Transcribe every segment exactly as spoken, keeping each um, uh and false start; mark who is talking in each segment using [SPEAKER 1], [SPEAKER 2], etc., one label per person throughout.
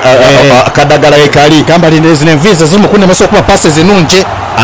[SPEAKER 1] akadagala ekali
[SPEAKER 2] gamba lindeze ne visa zimu kunne maso kuba passes zinunje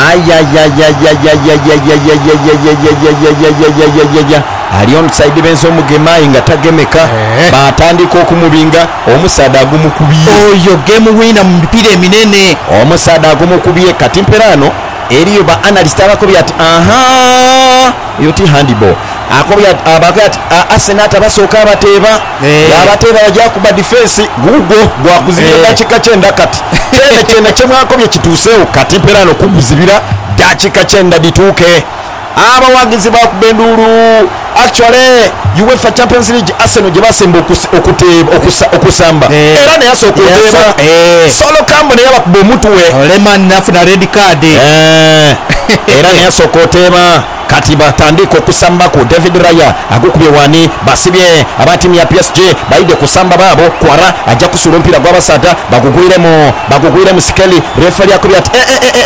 [SPEAKER 1] ali onside benzo mugemayi nga tagemeka batandika okumubinga omusada agumukubiye
[SPEAKER 2] oyo game winner mu mipira eminene
[SPEAKER 1] omusada agumukubiye kati mperano eriyo ba analyst abakobya ati aha yoti handball akobya abakobya ati Arsenal basooka abateeba abateeba bajja kuba defense gugo gwakuzibira dakika kyenda kati kyene kyene kyemwakobye kituusewo kati mperano kuguzibira dakika kyenda dituuke abawagizi bakubendulu actually UEFA Champions League Arsenal gye basemba okusamba era ne yasooka okuteeba solo kambo ne yabakuba omutwe
[SPEAKER 2] Lehmann nafuna red card
[SPEAKER 1] era ne yasooka oteeba kati batandika okusambako David Raya agukubye wani basibye abatimu ya P S G baide kusamba babo kwara ajja kusula omupiira gw'abasada bagugwiremu bagugwiremu Skeli referee akubye ati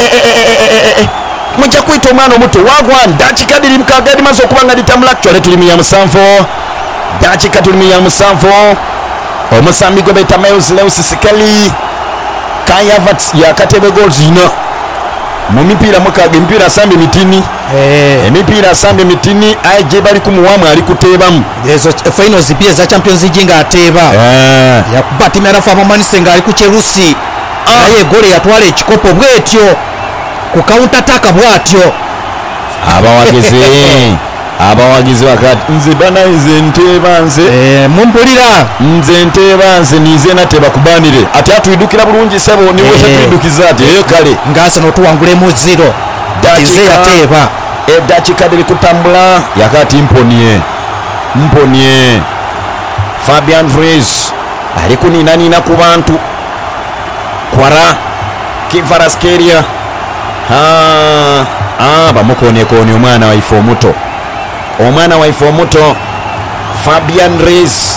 [SPEAKER 1] mujja kwita omwana omuto wagwa dakika diri mukaaga dimaze okuba nga ditambula actually tuli mu ya musanvu dakika tuli mu ya musanvu omusambi gwe beta Miles Lewis Skeli Kai Havertz yakatebe goals ina mu mipiira mukaaga emipiira asambe mitini emipiira asambe mitini aje bali kumuwamu ali kuteebamu
[SPEAKER 2] ezo finals pia za Champions League nga ateeba yakuba timu yarafa amamanise nga ali ku Chelsea naye gole yatwala ekikopo bwetyo ku counter attack bwatyo
[SPEAKER 1] abawagizi abawagizi wakati nze bana nze nteeba nze
[SPEAKER 2] eh mumpulira
[SPEAKER 1] nze nteeba nze nize nateba kubanire ati atuyidukira bulungi sebo niwe tuyidukiza ati eyo kale
[SPEAKER 2] ngasa no tuwangule mu zero
[SPEAKER 1] dakika yateeba e dakika diri kutambula yakati mponie mponie Fabian Ruiz ali kunina nina ku bantu kwara Kvaratskhelia ah ah bamukone kone omwana waife omuto omwana waife omuto Fabian Ruiz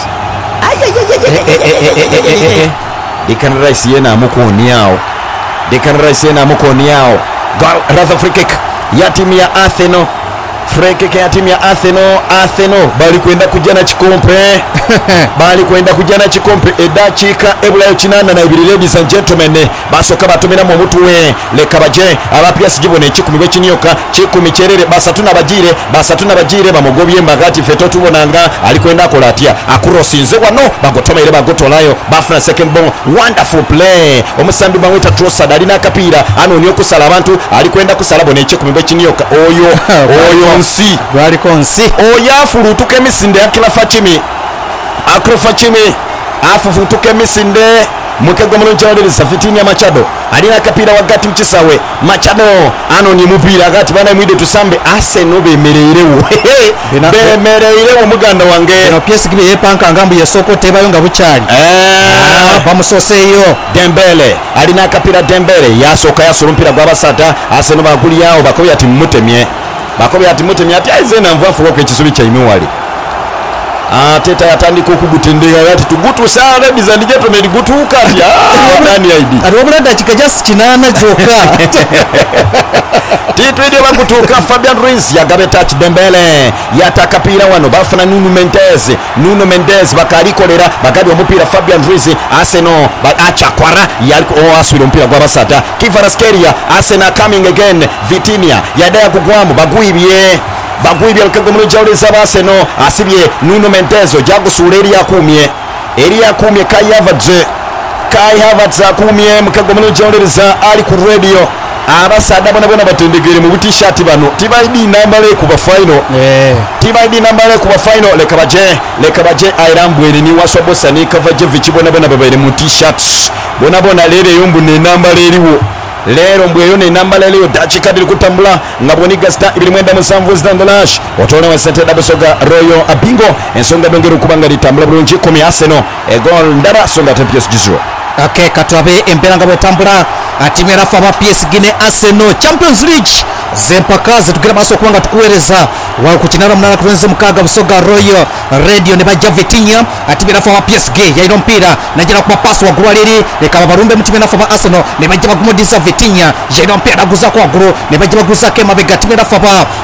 [SPEAKER 1] Declan Rice yena amukoni yao Declan Rice yena amukoni yao rather free kick ya timu ya Arsenal free kick ya timu ya Arsenal Arsenal bali kwenda kujana chikompe bali kwenda kujana chikompe edachika ebulayo kinana na ibiri. Ladies and gentlemen basoka batumira mu mutwe leka baje abapya sigibone ekikumi bwe kinyoka kikumi kyerere basatu nabagire basatu nabagire bamugobye mbagati feto tubonanga ali kwenda kola atya akurosinze wano bagotomaire bagotolayo bafuna second ball wonderful play omusambi bamwita Trossard alina akapira anonyo kusala abantu ali kwenda kusala bone ekikumi bwe kinyoka oyo oyo nsi
[SPEAKER 2] bali konsi
[SPEAKER 1] oyafulutuka emisinde akila Fakimi akro Fakimi afufutuka emisinde mukego mulungi awolereza Vitinha Machado alina akapira wagati mkisawe Machado anoni mupira agati bana mwide tusambe Arsenal bemereirewo bemereirewo muganda wange
[SPEAKER 2] no P S G yepanka ngambu yesoko tebayo nga buchali eh bamusoseyo
[SPEAKER 1] Dembele alina akapira Dembele yasoka yasula mpira gw'abasata Arsenal baguli yawo bakoya ati mutemye bakoya ati mutemye ati aize na mvafu kwa ekisubi kya imiwali ateta yatandika okugutendera ati tugutu saa ladies and gentlemen gutuka ati ah nani aidi
[SPEAKER 2] atobula dakika just kinana joka
[SPEAKER 1] titwede bagutuka. Fabian Ruiz yagabe touch Dembele yataka pira wano bafuna Nuno Mendes Nuno Mendes bakalikolera bagadi omupira Fabian Ruiz Arsenal baacha kwara yaliko aswira mpira gwa basata Kvaratskhelia Arsenal coming again Vitinha yadaya kugwamu bagwibye bagwibye alikago mulungi awuliriza Arsenal asibye Nuno Mendes jagusula eri akumye eri akumye Kai Havertz Kai Havertz akumye mukago mulungi awuliriza ali ku radio abasada bona bona batendegere mu buti-shirt bano tibaidi nambale kuba final
[SPEAKER 2] eh
[SPEAKER 1] tibaidi nambale kuba final leka baje leka baje airambwere ni waswa bossa ni Kovacevic bona bona babaire mu t-shirts bona bona lere yombu ne nambale eriwo lero mbweyo ne nambale eriwo dakika diri kutambula ngaboni gasta ibiri mwenda musanvu zitandalash otona wa Center Dabusoga Royal Abingo ensonga bengero kubanga litambula bulungi kumi Arsenal e goal ndara songa P S G zero.
[SPEAKER 2] Okay, katwabe empera ngabo tambula atimera faba P S G ne Arsenal Champions League zempakaze tugira maso kubanga tukuwereza wa kukinara munana kurenze mukaga Busoga Royal Radio ne bajja Vitinha atimera faba P S G yaino mpira najira kuma pass wa guraliri leka barumbe mutimera faba Arsenal ne bajja bagumodiza Vitinha yaino mpira naguza kwa guru ne bajja baguza ke mabega atimera faba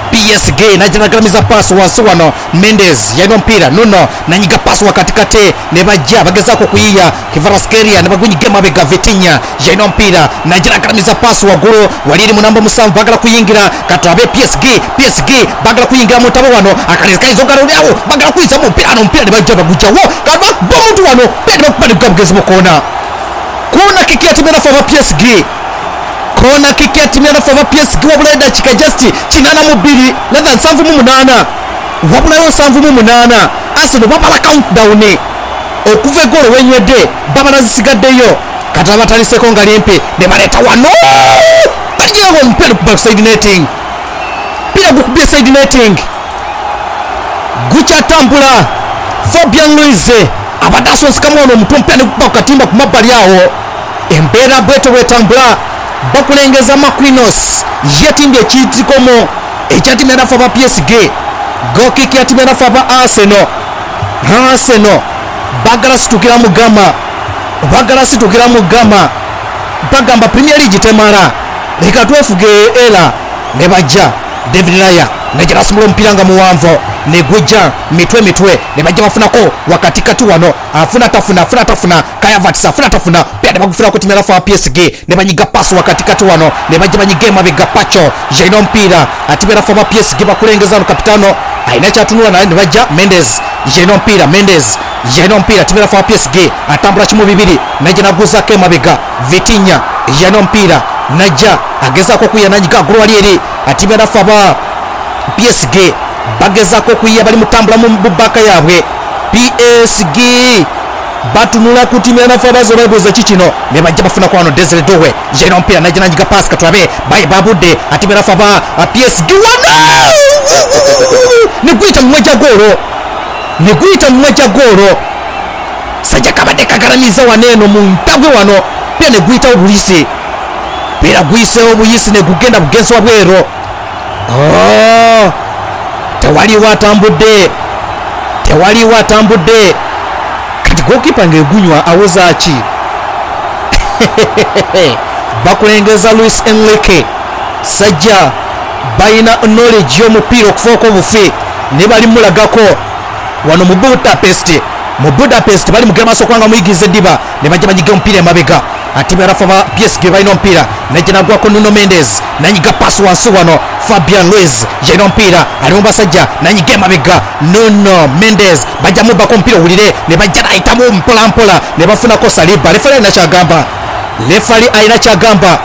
[SPEAKER 2] P S G najinagalamiza pass wansi wano Mendes yaino mpira Nuno nanyiga pass wakatikate nebajja bagezako kuyiya Kvaratskhelia nebagunyiga mabega Vitinha yaino mpira najinagalamiza pass waguru waliri munamba musanvu bagala kuyingira katabe P S G P S G bagala kuyingira mutabo wano akalizika izongalo lyawo bagala kuyiza mu mpira no mpira nebajja bagujawo kaba bomuntu wano pende bakubali kugabugezi mukona kona kiki atimera fa P S G kona kiki atimera fa P S G wabula dakika just kinana mubiri ladha nsanvu mu munana wabula yo nsanvu mu munana Arsenal babala countdown okuva egolo wenywedde babala zisigaddeyo kata bataliseko nga limpi ne baleta wano ajewo mpira ku side netting pira ku side netting gucha tambula Fabian Ruiz abadaso sikamwono omutumpya ne kuba katimba ku mabbali awo embeera bweto bwetambula bakulengeza Marquinhos yetimbye ekiyitikomo ekyatimera fa ba P S G goki kyatimera fa ba Arsenal Arsenal bagala situkira mugama bagala situkira mugama bagamba Premier League temara leka twefuge era ne bajja David Raya najira sumulo mpiranga muwanvo ne gujja mitwe mitwe ne bajja bafunako wakati kati wano afuna tafuna afuna tafuna kaya vatisa afuna tafuna pia ne bagufuna ko timera fa P S G ne banyiga pass wakati kati wano ne bajja banyige mabega pacho jaino mpira atibera fa P S G bakulengeza no kapitano aina chatunula na ne bajja Mendes jaino mpira Mendes jaino mpira atibera fa P S G atambula chimu bibiri najina guza ke mabega Vitinha jaino mpira najja agezako kuyananyiga grwalieri atibera fa P S G bagezako kuyiya bali mutambula mu bubaka yabwe P S G batunula kutimira nafa bazo babuza kikino ne bajja bafuna kwano Desire Dowe jeno mpira najina nyiga pass katwabe bayi babude atibera fa ba P S G wana ne guita mmoja goro ne guita mmoja goro sajja kabade kagaramiza waneno mu ntagwe wano pia ne guita obulisi pira guise obuyisi ne gugenda bugenzo wabwero oh tewali watambudde tewali watambudde kati goalkeeper ngegunywa awoza aki bakulengeza Luis Enrique sajja bayina knowledge y'omupiira okufaako obufi ne bali mulagako wano mu Budapest mu Budapest bali mugera maaso kwanga muyigize eddiba ne bajja banyiga omupiira emabega atibera fa P S G bayina omupiira najina gwako Nuno Mendes nanyiga pass wansi wano Fabian Ruiz jaino omupiira ali mu basajja nanyiga emabega Nuno Mendes bajja mubako omupiira owulire ne bajja nayitamu mpola mpola ne bafunako Saliba lefali alina kyagamba lefali alina kyagamba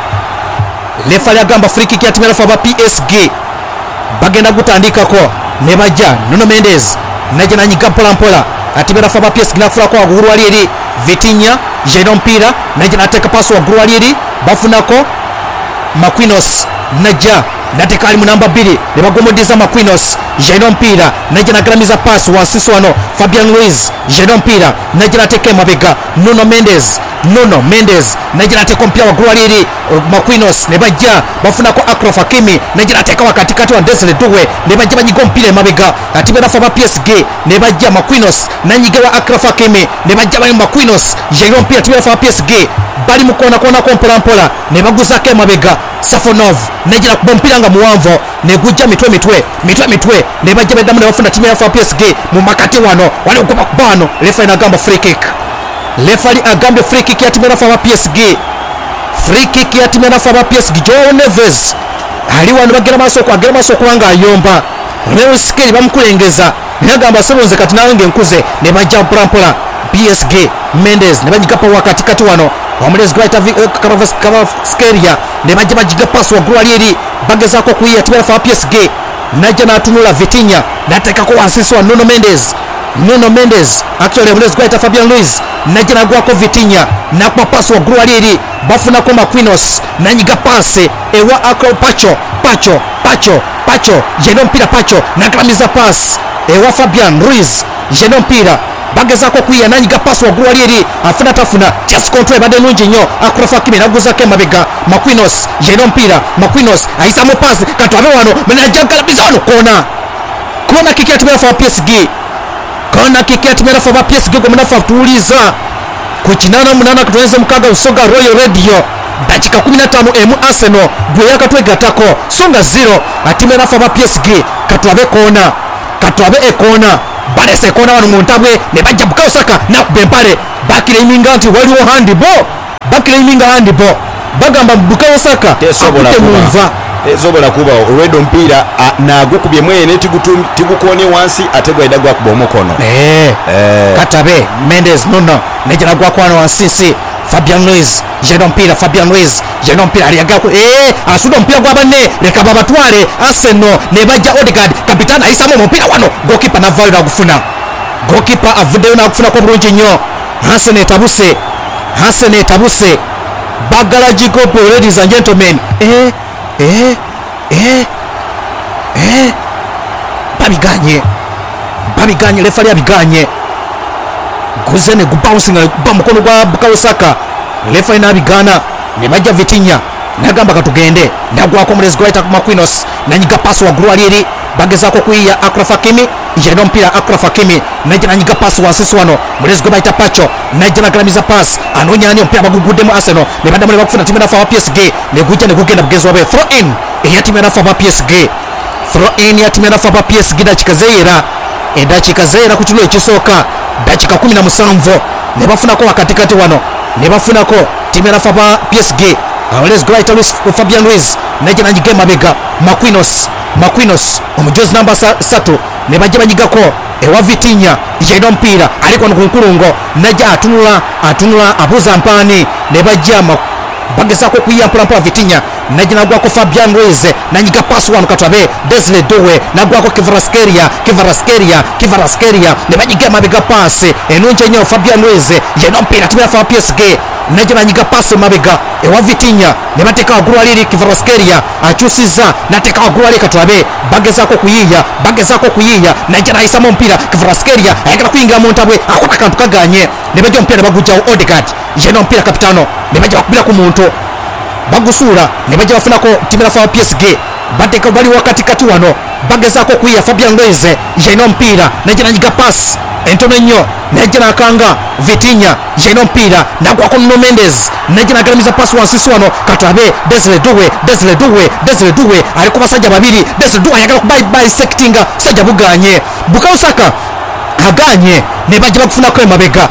[SPEAKER 2] lefali agamba free kick yatimera fa P S G bagenda gutandikako ne bajja Nuno Mendes najja nanyiga mpola mpola atibera fa P S G nafulako waguru wali eri Vitinha jaino mpira najja nateka pass waguru wali eri bafunako Marquinhos najja nateka ali mu namba bbiri ne bagomodiza Marquinhos jaino mpira najja nagalamiza pass wansi wano Fabian Ruiz jaino mpira najja nateka emabega Nuno Mendes Nuno Mendes najja nateka mpira waguru wali eri Marquinhos ne bajja bafunako Achraf Hakimi najja nateka wakati kati wa Desire Dowe ne bajja banyiga mpira emabega atibera fa P S G ne bajja Marquinhos nanyiga wa Achraf Hakimi ne bajja bali Marquinhos jaino mpira atibera fa P S G bali mukona kona ko mpola mpola ne baguzako emabega Safonov najja kuba mpira nga muwanvo ne gujja mitwe mitwe mitwe mitwe ne bajja bedamu ne bafuna timu ya fa P S G mu makati wano wali okuba kubano refa inagamba free kick lefali agambe free kick yatimera fa P S G free kick yatimera fa P S G Joao Neves ali wano bagera maso kwa bagera maso kwanga ayomba leo sikeli bamukulengeza nagamba sebonze kati nange nkuze ne bajja mpola P S G Mendes ne banyiga pa wakati kati wano Wamulezi Graita Kvaratskhelia ne bajja bajiga pass waguru ali eri bagezako kuyiya tibera fa P S G najja natunula Vitinha natekako wansi wa Nuno Mendes Nuno Mendes actually Wamulezi Graita Fabian Ruiz najja nagwako Vitinha nakwa pass waguru ali eri bafunako Marquinhos nanyiga pass ewa ako Pacho Pacho Pacho Pacho jeno mpira Pacho nagalamiza pass ewa Fabian Ruiz jeno mpira bagezako kuyiya nanyiga pass waguru ali eri afuna tafuna just control bade nungi nnyo Achraf Hakimi naguzako emabega Marquinhos jeno mpira Marquinhos ayisamu pass katwabe wano menajja galamiza wano kona kona kiki yatimera fa P S G kona kiki yatimera fa P S G gomunafa tuuliza ku kinana munana kutuweze mukaga usoga Royal Radio dakika kumi na ttaano emu Arsenal gwe yakatwegatako songa zero atimu erafa ba P S G katwabe kona katwabe ekona balese ekona wano mu ntabwe ne bajja Bukayo Saka nakuba empale bakiraiminga nti waliwo handball bakiraiminga handball bagamba Bukayo Saka
[SPEAKER 1] akutte munva ezobola kuba olwedo mpira nagukubye mwene tigukonie wansi ate gwaida gwakuba omukono
[SPEAKER 2] eh katabe Mendes nono nejana gwakwana wansisi Fabian Ruiz jeno mpira Fabian Ruiz jeno mpira aliagaku eh asudo mpira gwa banne leka babatwale Arsenal ne bajja Odegaard kapitana aisamo mu mpira wano goalkeeper na value agufuna goalkeeper avudeyo na kufuna ko bulungi nnyo Arsenal tabuse Arsenal tabuse bagala jikopo ladies and gentlemen eh eh eh eh babiganye babiganye refali abiganye guzene gubouncing ba mukono gwa Bukayo Saka refali nabigana ne bajja Vitinha nagamba katugende ndagwako mulezi gwaita Marquinhos nanyiga pass wa gulu aliri bagezako kuiya Achraf Hakimi jeno mpira Achraf Hakimi najja nanyiga pass wa sisi wano mulezi gwaita Pacho najja nagalamiza pass anonya ani mpira bagugudde mu Arsenal ne badamule bakufuna timu nafa wa P S G ne gujja ne kugenda bugezwa be throw in eya timu nafa wa P S G throw in ya timu nafa wa P S G dakika zeera edakika zeera ku kino ekisooka dakika kumi na musanvu ne bafunako wakatikati wano ne bafunako timu nafa wa P S G Let's go right to Fabian Ruiz najja nanyiga mabega Marquinhos Marquinhos omujozi namba satu ne bajja banyigako ewa Vitinha jeno mpira aliko nkunkulungo najja atunula atunula abuza mpani ne bajja bagesako kuiya mpula mpula Vitinha najja nagwako Fabian Ruiz nanyiga pass wano katwabe Desile Dowe nagwako Kvaratskhelia Kvaratskhelia Kvaratskhelia ne bajja mabega pass enunje nyo Fabian Ruiz jeno mpira timira fa P S G najja nanyiga pass mabega ewa Vitinha ne bateka wagulu aliri Kvaratskhelia akyusiza nateka wagulu aliri katwabe bagezako kuyiya bagezako kuyiya najja nayisamo mpira Kvaratskhelia ayagala kuyingira mu ntabwe akona kantu kaganye ne bajja mpira bagujjawo Odegaard jeno mpira kapitano ne bajja bakubira ku muntu bagusula ne bajja bafunako timu nafa wa P S G bateka bali wakati kati wano bagezako kuyiya Fabian Ruiz jeno mpira najja nanyiga pass entono nnyo najja nakanga Vitinha jeno mpira nagwako Nuno Mendes najja nagalamiza pass wansisi wano katwabe Desile Dowe Desile Dowe Desile Dowe aliko basajja babiri Desile Dowe ayagala kubai bisectinga sajja buganye Bukayo Saka aganye ne bajja bakufunako emabega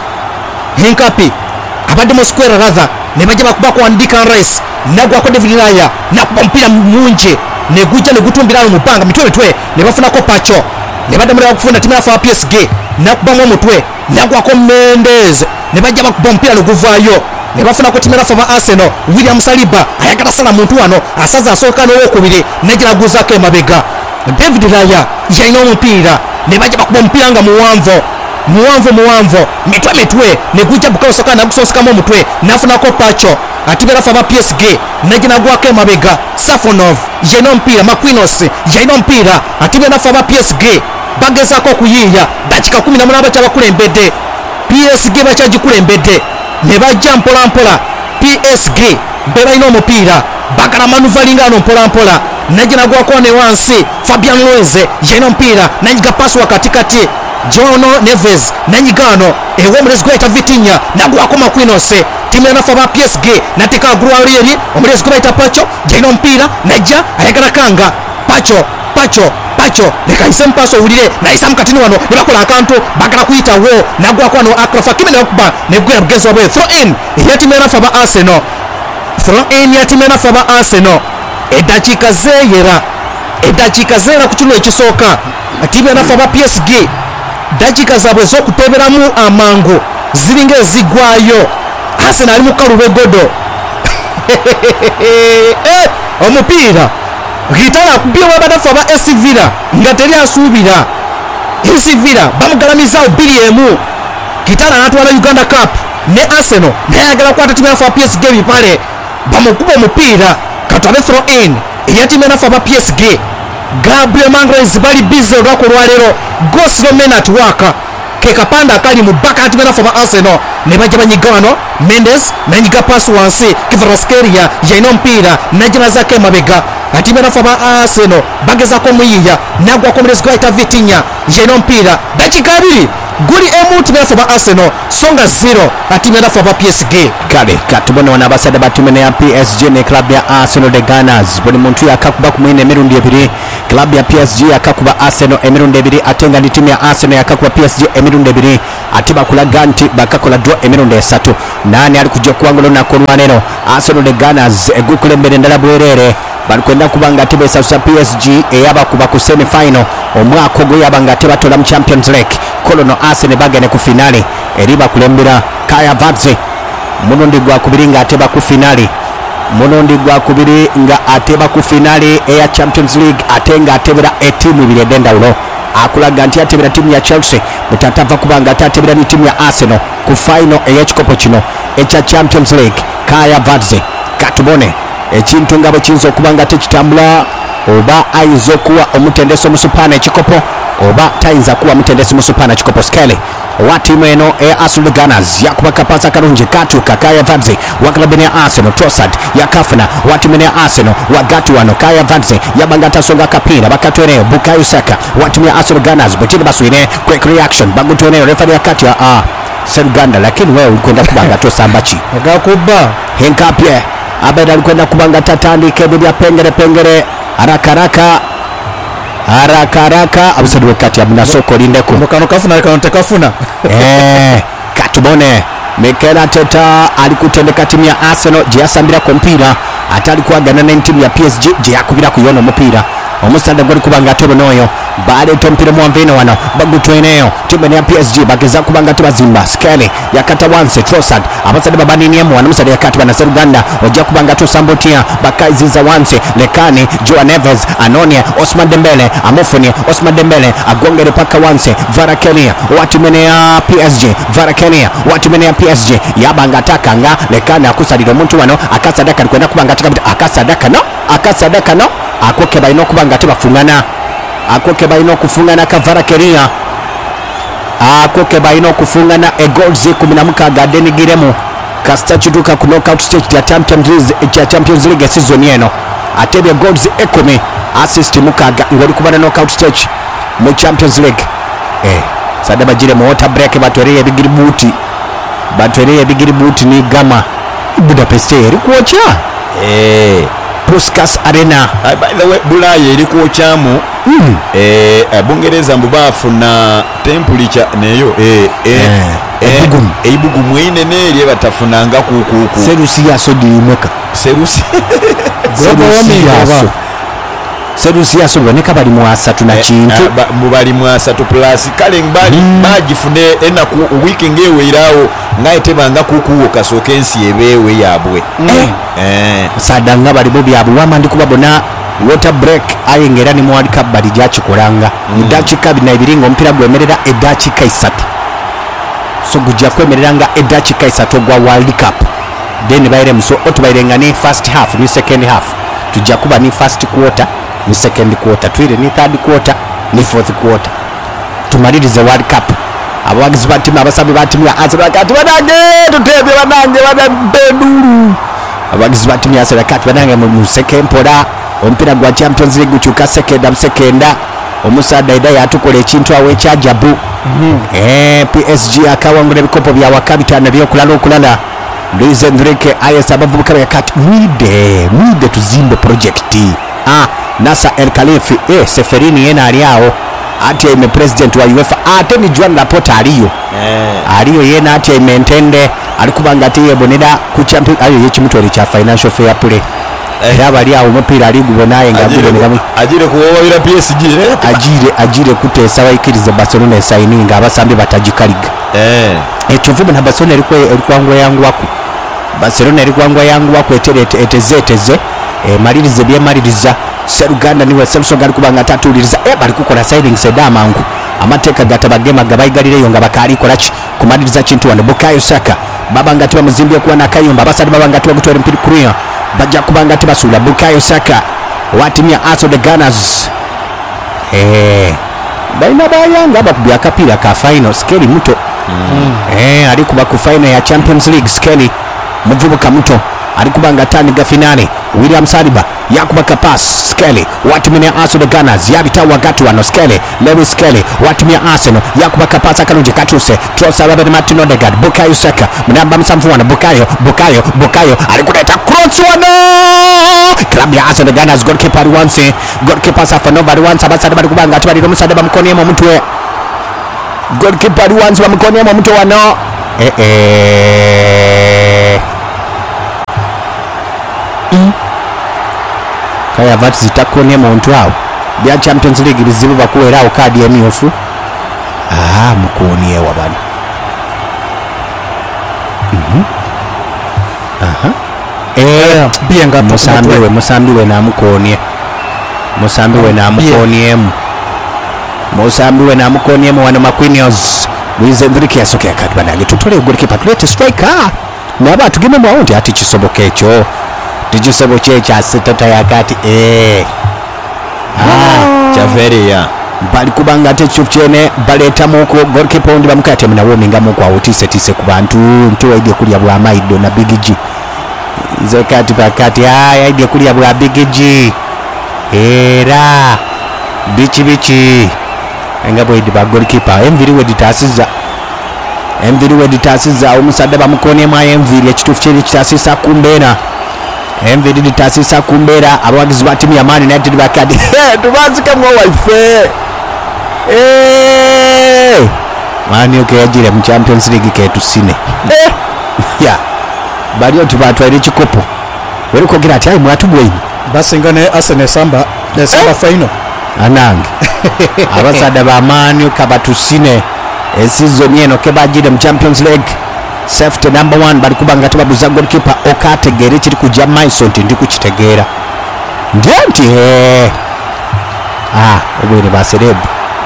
[SPEAKER 2] Hinkapi abadde mu square rather ne bajja bakubako Declan Rice nagwako David Raya nakuba mpira mungi ne gujja ne gutumbira mu bbanga mitwe mitwe ne bafunako Pacho ne badde mulaba kufuna timu yafa P S G nakubamu omutwe nagwako Mendes ne bajja bakuba mpira ne guvaayo ne bafunako timu yafa ba Arsenal William Saliba ayagala sala muntu wano asaza asooka n'owokubiri najja naguzako emabega David Raya yalina omupiira ne bajja bakuba omupiira nga muwanvu muwanvu muwanvu mitwe mitwe ne gujja Bukayo Saka nagusonsekamu omutwe nafunako Pacho atimu yafa ba P S G najja nagwako emabega Safonov yalina omupiira Marquinhos yalina omupiira atimu yafa ba P S G bagezako kuyiya dakika kumi na munaana bakyabakulembedde P S G bakyagikulembedde ne bajja mpola mpola P S G be balina omupiira bagala manuvalinga ano mpola mpola najja nagwako ne wansi Fabian Ruiz yalina omupiira nanyiga pass wakatikati Jono Neves nanyigano ewo omulezi gwaita Vitinha nagwako Marquinhos timu yanafa ba P S G nateka agulu aliri omulezi gwaita Pacho yalina omupiira najja ayagala kanga Pacho Pacho Pacho leka isem paso ulire na isam katini wano nibakola akantu bagala kuyita wo nagwako wano Achraf Hakimi nakuba negwera bugezwa bwe throw in ya timu yanafa ba Arsenal throw in ya timu yanafa ba Arsenal edakika zeera edakika zeera ku kino ekisooka timu yanafa ba P S G dakika zaabwe z'okutoberamu amangu ziringa ezigwayo Arsenal ali mu kalube godo omupiira gitala kubye wabadafa ba A C Villa nga teri asuubira A C Villa bamugalamizaawo bbiri emu gitala n'atwala Uganda Cup ne Arsenal naye ayagala kukwata timu yafa P S G bipale bamukuba omupiira katwabe throw in eya timu yanafa ba P S G Gabriel Magalhaes bali busy olwako lwaleero go slow men at work ke kapanda akali mu baka ati bena fa Arsenal ne bajja banyiga wano Mendes nanyiga pass wansi Kvaratskhelia yalina mpira najina zake mabega ati bena fa Arsenal bageza ko muyiya nagwa ko mulezi gwaita Vitinha yalina mpira dakika abiri goli emu timu yafa ba Arsenal songa zero atimu yafa ba P S G
[SPEAKER 1] kale katubona wana abasada batimu ya P S G ne club ya Arsenal the Gunners buli muntu yakakuba kumwine emirundi ebiri club ya P S G yakakuba Arsenal emirundi ebiri atenga ni timu ya Arsenal yakakuba P S G emirundi ebiri atiba kulaga nti bakakola draw emirundi esatu nani ali kujja kuwangula na konwaneno Arsenal the Gunners egukulembere ndala bwerere balikwenda kubanga tibe sasa P S G eyaba kuba ku semi final omwako go yabanga tiba tola mu Champions League kolono Arsenal bagene ku finale eriba kulembera Kaya Vadze munondi gwa kubiri nga ateba ku finale munondi gwa kubiri nga ateba ku finale eya Champions League atenga atebera etimu bile denda ulo akulaga nti atebera timu ya Chelsea mutatava kubanga atebera ni timu ya Arsenal ku final eya chikopo kino echa Champions League Kaya Vadze katubone ekintu ngabo kinzo kubanga tekitambula oba aizo kuwa omutendeso musupana ekikopo oba tainza kuwa mutendeso musupana ekikopo skele watimu eno e Arsenal Gunners yakuba kapasa karunji katu Kaya Vadze waklabene ya Arsenal Trossard yakafuna watimu ene ya Arsenal wagatu wano Kaya Vadze yabangata songa kapira bakatu ene Bukayo Saka watimu ya Arsenal Gunners butini baswine quick reaction bagutu ene refari ya kati ya ah Seruganda lakini wewe ulikwenda kubanga tosambachi
[SPEAKER 2] agakuba
[SPEAKER 1] henkapye abeda alikwenda kubanga tatandi kebe ya pengere pengere haraka haraka haraka haraka abusadi wakati abuna soko lindeko
[SPEAKER 2] mukano kafuna kano tekafuna
[SPEAKER 1] eh katubone Mikel Arteta alikutendeka timu ya Arsenal je asambira ku mpira atali kuagana na timu ya P S G je yakubira kuyona mupira omusanda goli kubanga tobo noyo baada tompira mwamveno wana bagutu eneo timu ya P S G bageza kubanga tubazimba skele yakata once Trossard abasada babani niemu wana musada yakati bana Seruganda oja kubanga to sambotia bakaiziza once Lekani Joao Neves Anonia Osman Dembele Amofoni Osman Dembele agongere paka once Varakenia watimene ya P S G Varakenia watimene ya P S G yabanga takanga Lekani akusalira omuntu wano akasadaka alikwenda kubanga tikabita akasadaka no akasadaka no akoke baino kubanga tebafungana akoke baino kufungana kavara keria akoke baino kufungana e goals kumi na mukaga denigiremu kastachiduka ku knockout stage ya Champions League ya Champions League season yeno atebe goals ekumi assist mukaga ngoli kubana knockout stage mu Champions League eh sadaba jire mu water break batwereye bigiri buti batwereye bigiri buti ni gama Budapest eri kuocha eh Puskas Arena
[SPEAKER 3] uh, by the way Bulaye eri kuochamu
[SPEAKER 1] mm.
[SPEAKER 3] eh Bungereza mbubafu na temperature neyo eh eh
[SPEAKER 1] ebugumu
[SPEAKER 3] ebugumu ine neri batafunanga ku ku ku
[SPEAKER 1] serusi yaso dimeka
[SPEAKER 3] serusi
[SPEAKER 1] serusi yaso serusi yaso boneka bali mu asatu na kintu
[SPEAKER 3] mu bali mu asatu plus kale mbali mm. bagifune ena ku weekend ewe irawo ngaite banga kukuwo kasoke ensi ebewe yabwe
[SPEAKER 1] mm.
[SPEAKER 3] eh
[SPEAKER 1] sadanga bali bobi abwama ndi kubabona water break ayengera ni mu World Cup bali jachikolanga mu mm. dakika bina ibiringo mpira gwemerera edakika isatu so gujja kwemereranga edakika isatu gwa World Cup then bayire muso otubayirenga ni first half ni second half tujja kuba ni first quarter ni second quarter twire ni third quarter ni fourth quarter tumalirize World Cup abawagizi batimu abasabi batimu ya Arsenal kati banange tutebe banange banabeduru abawagizi batimu ya Arsenal kati banange mu second pola ompira gwa Champions League guchuka second am second omusada ida yatukola ekintu awe kyajabu mm -hmm. eh P S G akawangula bikopo bya wakabitana byo kulala okulala Luis Enrique ayesa abavubuka ya kati mwide mwide tuzimbe project ah Nasa El Khalifi eh Seferini yena aliao ati ime president wa UEFA ate ni Juan Laporta aliyo
[SPEAKER 3] eh
[SPEAKER 1] aliyo yena ati ime ntende alikubanga ati yeboneda ku champion ayo yechimutori cha financial fair play era bali awo mupira aligubona ngabule ngamu
[SPEAKER 3] ajire kuwabira P S G
[SPEAKER 1] ajire ajire kutesa bayikirize Barcelona signing abasambi batajikaliga
[SPEAKER 3] eh
[SPEAKER 1] etuvubu na Barcelona eriko erikwangwa yangu wako Barcelona erikwangwa yangu wako eterete etezeteze e malirize bye maliriza Seruganda niwe Samsung ali kubanga tatuliriza e bali kukola signing sedama ngu amateka gatabagema gabayigalire yonga bakali kolachi kumaliriza kintu wano Bukayo Saka babanga tiba muzimbye kuwa na Kayumba basadi babanga tiba gutwera mpira kuria bajja kubanga tiba sula Bukayo Saka watimia Arsenal the Gunners eh baina bayanga bakubya kapira ka final skeli muto mm. eh ali kuba ku final ya Champions League skeli muvubuka muto
[SPEAKER 2] alikubanga tandika finale. William Saliba yakubaka pass Skelly watumia Arsenal Gunners yabita wakati wano Skelly Lewis Skelly watumia Arsenal yakubaka pass akalunje katuse Trossard Robert Martin Odegaard Bukayo Saka mnamba msamfu wana Bukayo Bukayo Bukayo alikuleta cross wano club ya Arsenal Gunners goalkeeper once goalkeeper Safanova once abasada balikubanga atibali romusada bamukonemo mutwe goalkeeper once bamukonemo mutwe wano eh eh mm. Kaya vati zitakone muntu awo bya Champions League bizibu bakuwerawo kadi emyofu ah mukoni ewa bana mhm aha eh bienga musambiwe musambiwe na mukoni musambiwe na mukoni em musambiwe na mukoni em wana Marquinhos Luis Enrique asokea kadi bana litutole goalkeeper create striker naba tugime mwaundi ati kisoboka ekyo tujisebo checha sitota yakati eh ah
[SPEAKER 3] chaveria
[SPEAKER 2] bali kubanga techo chene baleta muko goalkeeper ndi bamukate mna wominga muko awutise tise ku bantu nto idea kuli abwa maido na Big G izo kati pakati ah idea kuli abwa Big G era bichi bichi engabo idi ba goalkeeper emviri we ditasiza emviri we ditasiza umusada bamukone mwa emviri ekitufu chene kitasisa kumbena emviri ditasisa kumbera abagizi ba timu ya Man United bakadi tubazike mwa wife eh mani okeyajire mu Champions League ketu sine eh ya bali otubatu ali chikopo weri kogira ati ayi mwatubwe
[SPEAKER 4] basingane Arsenal samba the samba final
[SPEAKER 2] anange abasada ba Man kabatu sine season yeno kebajire mu Champions League safety number one bali kubanga tubabuza goalkeeper okategere kiri kujja Mason ndi kukitegera ndenti eh ah obwere baserebu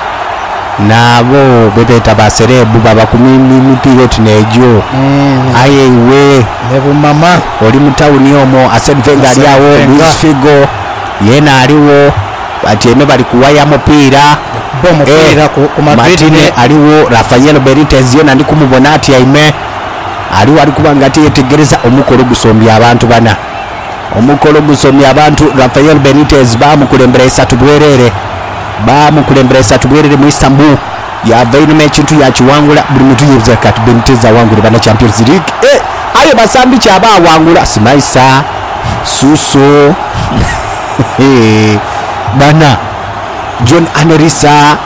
[SPEAKER 2] nabo bebeta baserebu baba kumimi mupiroti nejo mm. aye iwe
[SPEAKER 4] nebo mama
[SPEAKER 2] oli mutawuni omo Arsene Wenger ali awo Luis Figo yena aliwo ati eme bali kuwaya mupira
[SPEAKER 4] bomo pira ku Madrid
[SPEAKER 2] aliwo Rafael Benitez yena ndi kumubona ati aime aliwo alikubanga ati yetegereza omukolo gusombya abantu bana omukolo gusombya abantu Rafael Benitez bamukulembera esatu bwerere bamukulembera esatu bwerere mu Istanbul yavaino mekintu yakiwangula buli mutu yebuza kati Benitez awangule bana Champions League eh ayo basambi kyaba awangula simaisa suso eh bana John Anorisa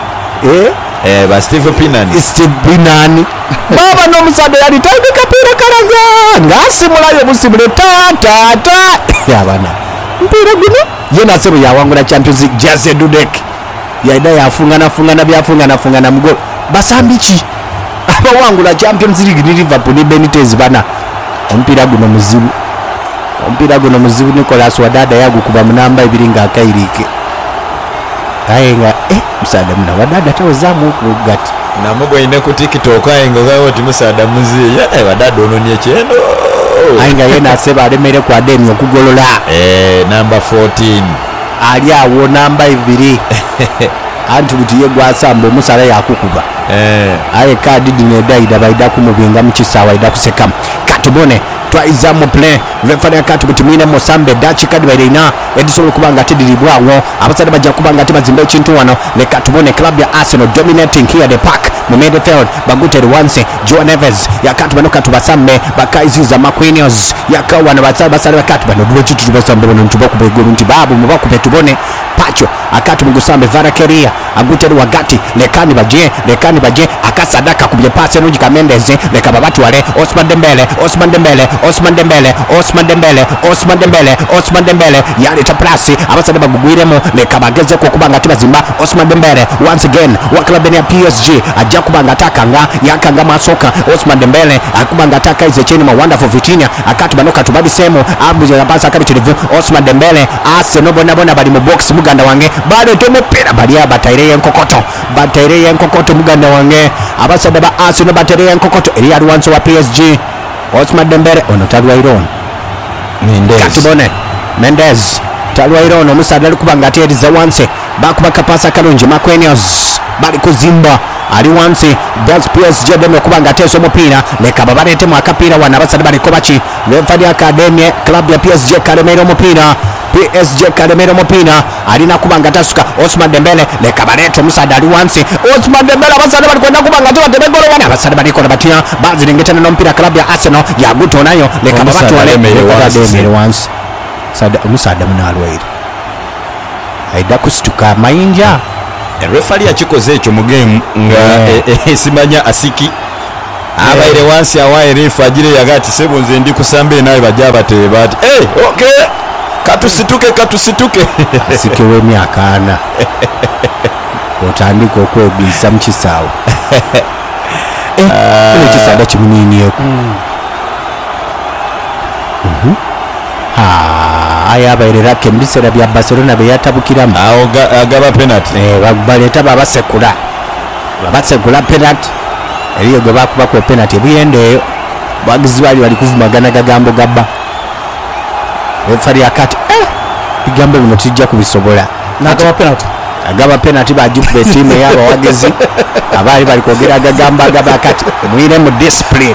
[SPEAKER 2] eh
[SPEAKER 3] eh ba Steve Pinani
[SPEAKER 2] Steve Pinani baba no musade yali tandika pira karaga ngasimulayo busimule tata tata ya bana mpira guno yena sebo yawangula Champions League Jesse Dudek yaida yafungana fungana byafungana fungana mgol basambichi abawangula Champions League ni Liverpool ni Benitez bana mpira guno muzibu mpira guno muzibu Nicolas Wadada yagu kuba munamba ibiringa akairike kayenga eh musada muna Wadada tawezamu kugati
[SPEAKER 3] na mugwe ine ku TikTok ayenga gawo timusada muzi ya Wadada ononye chendo
[SPEAKER 2] ayenga yena seba alemere kwa deni okugolola
[SPEAKER 3] eh number fourteen
[SPEAKER 2] ali awo namba ibiri antu butiye gwasambo musala yakukuba
[SPEAKER 3] eh
[SPEAKER 2] aye kadi dine daida baida kumubinga mukisawa ida kuseka katubone twaiza mu play refanya katu bitimine Mosambe dachi kadi baina edisolo kubanga tidiribwawo abasada bajja kubanga tibazimba ekintu wano le katubone club ya Arsenal dominating here the park mu midfield baguteri once Joe Neves yakatu bano katu basambe bakaiziza Marquinhos yakawa na basada basada bakatu bano duwe chitu basambe bano ntuba kubeguru ntibabu mubaku petubone pacho akatu mugusambe Varakeria aguteri wagati lekani baje lekani baje akasadaka kubye pase nuji Kamendeze leka babatu wale Osman Dembele Osman Dembele Osman Dembele Osman Dembele Osman Dembele Osman Dembele yali taplasi abasada bagugwiremo leka bageze ko kubanga tibazimba Osman Dembele once again wakala bene P S G ajja kubanga takanga yakanga masoka Osman Dembele akubanga taka ize cheni ma wonderful Vitinha akatu banoka tubadi semo abuze yapasa kabitirivu Osman Dembele Arsenal bona bona bali mu box muganda wange bado tomepera bali abataire yenkokoto bataire yenkokoto muganda wange abasada ba Arsenal bataire yenkokoto eri ali wanso wa P S G Osman Dembele ono tagwa iron Mendes katubone Mendes
[SPEAKER 5] Mtalwaire ono omusaadde ali kuba ng'ateeriza wansi bakuba kapaasa kalungi Macquenios bali kuzimba ali wansi das P S G deme okuba ng'ateesa omupiira leka babaleetemu akapiira wano abasadde baliko baki Lefali Academy club ya P S G kalemera omupiira P S G kalemera omupiira alina kuba nga tasuka Osman Dembele leka baleete omusaadde ali wansi Osman Dembele abasadde bali kwenda kuba nga tebatema egolo wano abasadde balikola batya bazirengetana n'omupiira club ya Arsenal yagutonayo leka babatwale emere wansi omusaadde munaalwaire aida kusituka amayinja
[SPEAKER 3] refali yakikoze ekyo mu game nga simanya asiki abaire wansi awaye refa agire yagati sebo nze ndi kusambe naye bajja bateeba ati eh okay katusituke katusituke
[SPEAKER 5] asike w'emyaka ana otandika okwegwisa mu kisaawe ekisaada kimuniinyeeku ayabaire rake mu biseera bya Barcelona bye yatabukiramu
[SPEAKER 3] awo agaba penalty
[SPEAKER 5] baleeta babasekula babasekula penalty eriyo gwe bakubako penalty ebuyende eyo bagizi baali bali kuvumagana gagambo gabba efali akati bigambo bino tujja kubisobola
[SPEAKER 2] nagaba penalty
[SPEAKER 5] agaba penalty bajikuba etiimu ey'abawagizi abaali bali kwogera agagambo agaba akati mwire mu discipline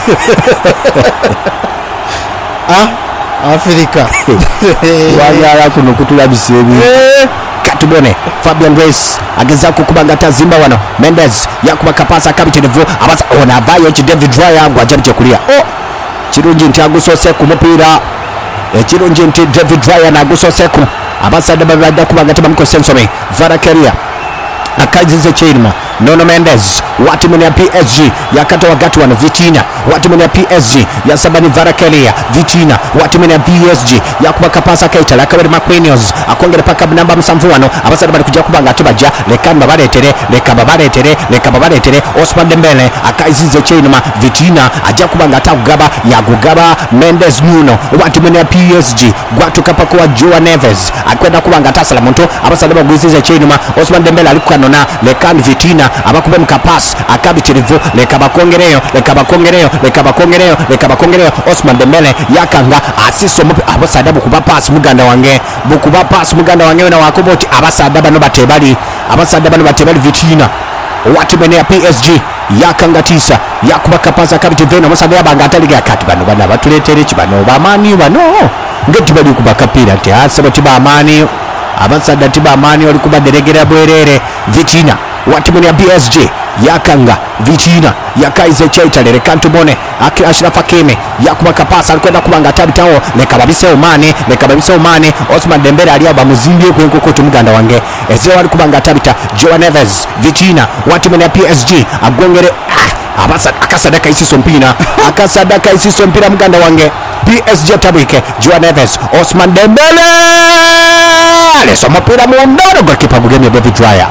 [SPEAKER 2] Afrika
[SPEAKER 5] wanyala kuno kutulabisa ebi katubone Fabian Ruiz agezaako kuba nga tazimba wano Mendes yakuba kapaasa kabitirivu abaza ona avayo eki David Raya ngwajja bikyekulya oh kirungi nti agusose ku mupiira ekirungi nti David Raya nagusose ku abasadde babadde kuba nga tebamuko sensory Varakeria akazize kyirima Nuno Mendes watimuni ya P S G yakata wakati wano Vitina watimuni ya P S G ya Sabani Varakelia Vitina watimuni ya P S G yakuba kapasa kaita lakabari Macquenios akongere paka namba musanvu wano abasada bali kujja kubanga tubaja leka babaletere leka babaletere leka babaletere Osman Dembele akazize kyirima Vitina ajja kubanga atagaba yagugaba Mendes Nuno watimuni ya P S G gwatuka paka wa Joao Neves akwenda kubanga atasala muntu abasada bagwizize kyirima Osman Dembele alikukanona leka Vitina abakuba mkapas akabitirivu leka bakongereyo leka bakongereyo leka bakongereyo leka bakongereyo Osman Dembele yakanga asiso mupi abasada bukuba pass muganda wange bukuba pass muganda wange na wakoboti abasada bano batebali abasada bano batebali Vitina watu bene ya P S G yakanga tisa yakuba kapasa kabitirivu abasada yabanga ataliga kati bano bana batuletere kibano bamani bano ngeti bali kuba kapira ati asaba tibamani abasada tibamani oli kuba deregera bwerere Vitina watimuni ya P S G yakanga Vitina yakaize chaitale rekantubone aki Ashraf Hakimi yakuba kapasa alikwenda kubanga tabitawo leka babise omane leka babise omane Osman Dembele aliya bamuzimbye kwenkoko tumuganda wange ezero ali kubanga tabita Joao Neves Vitina watimuni ya P S G agongere ah, abasa akasadaka isiso mpina akasadaka isiso mpira muganda wange P S G tabike Joao Neves Osman Dembele leso mpira muondoro goalkeeper mugemi David Raya.